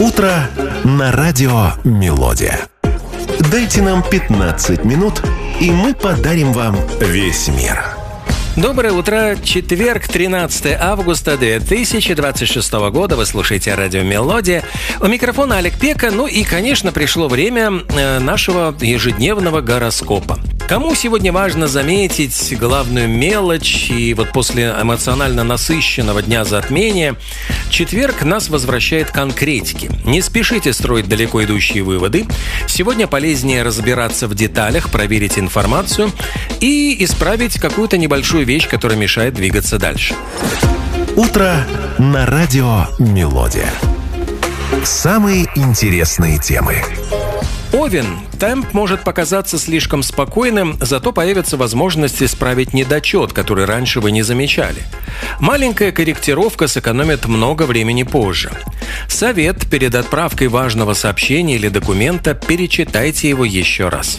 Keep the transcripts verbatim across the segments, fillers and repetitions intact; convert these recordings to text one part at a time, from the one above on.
Утро на радио «Мелодия». Дайте нам пятнадцать минут, и мы подарим вам весь мир. Доброе утро. Четверг, тринадцатое августа две тысячи двадцать шестого года. Вы слушаете радио «Мелодия». У микрофона Олег Пека. Ну и, конечно, пришло время нашего ежедневного гороскопа. Кому сегодня важно заметить главную мелочь, и вот после эмоционально насыщенного дня затмения четверг нас возвращает к конкретике. Не спешите строить далеко идущие выводы. Сегодня полезнее разбираться в деталях, проверить информацию и исправить какую-то небольшую вещь, которая мешает двигаться дальше. Утро на радио «Мелодия». Самые интересные темы. Овен. Темп может показаться слишком спокойным, зато появится возможность исправить недочет, который раньше вы не замечали. Маленькая корректировка сэкономит много времени позже. Совет: перед отправкой важного сообщения или документа перечитайте его еще раз.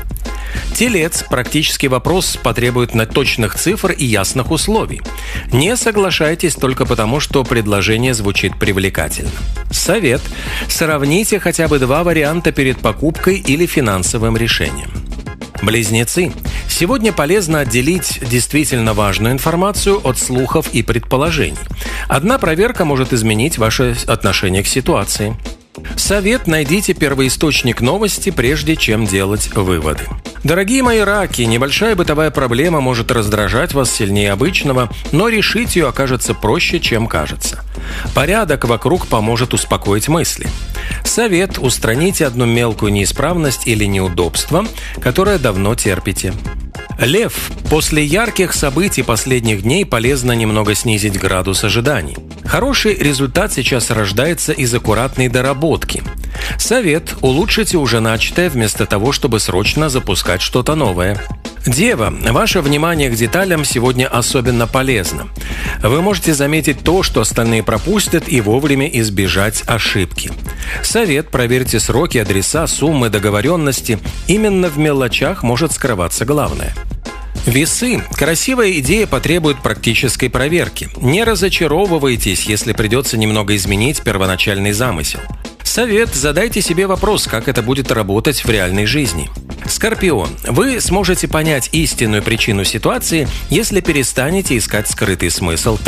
Телец. Практический вопрос потребует точных цифр и ясных условий. Не соглашайтесь только потому, что предложение звучит привлекательно. Совет: сравните хотя бы два варианта перед покупкой или финансовым решением. Близнецы. Сегодня полезно отделить действительно важную информацию от слухов и предположений. Одна проверка может изменить ваше отношение к ситуации. Совет: найдите первоисточник новости, прежде чем делать выводы. Дорогие мои раки, небольшая бытовая проблема может раздражать вас сильнее обычного, но решить ее окажется проще, чем кажется. Порядок вокруг поможет успокоить мысли. Совет: устраните одну мелкую неисправность или неудобство, которое давно терпите. Лев. После ярких событий последних дней полезно немного снизить градус ожиданий. Хороший результат сейчас рождается из аккуратной доработки. Совет: улучшите уже начатое, вместо того, чтобы срочно запускать что-то новое. Дева. Ваше внимание к деталям сегодня особенно полезно. Вы можете заметить то, что остальные пропустят, и вовремя избежать ошибки. Совет: проверьте сроки, адреса, суммы, договоренности. Именно в мелочах может скрываться главное. Весы. Красивая идея потребует практической проверки. Не разочаровывайтесь, если придется немного изменить первоначальный замысел. Совет: задайте себе вопрос, как это будет работать в реальной жизни. Скорпион. Вы сможете понять истинную причину ситуации, если перестанете искать скрытый смысл